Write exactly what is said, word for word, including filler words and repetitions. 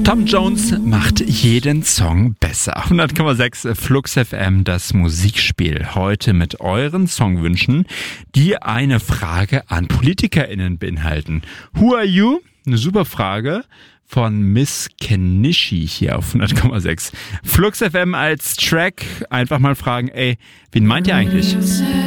Tom Jones macht jeden Song besser. hundert Komma sechs Flux F M, das Musikspiel. Heute mit euren Songwünschen, die eine Frage an PolitikerInnen beinhalten. Who are you? Eine super Frage von Miss Kenichi hier auf hundert Komma sechs. Flux F M als Track. Einfach mal fragen, ey, wen meint ihr eigentlich?